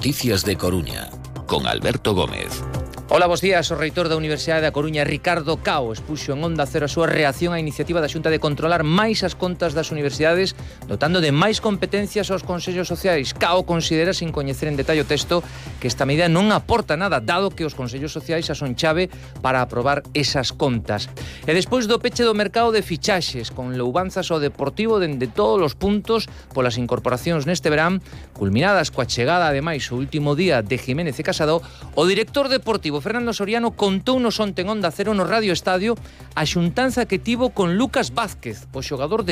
Noticias de Coruña, con Alberto Gómez. Ola, bos días. O reitor da Universidade da Coruña, Ricardo Cao, expuxo en Onda Cero a súa reacción á iniciativa da Xunta de controlar máis as contas das universidades, dotando de máis competencias aos consellos sociais. Cao considera, sin coñecer en detalle o texto, que esta medida non aporta nada, dado que os consellos sociais xa son chave para aprobar esas contas. E despois do peche do mercado de fichaxes, con louvanzas ao Deportivo dende todos os puntos polas incorporacións neste verán, culminadas coa chegada, ademais, o último día de Jiménez e Casado, o director deportivo Fernando Soriano contounos onte en Onda Cero no Radio Estadio a xuntanza que tivo con Lucas Vázquez, o xogador de